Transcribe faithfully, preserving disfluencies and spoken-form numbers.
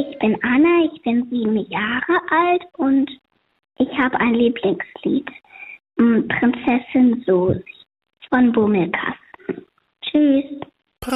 ich bin Anna, ich bin sieben Jahre alt und ich habe ein Lieblingslied. Prinzessin Susi von Bummelkasten. Tschüss.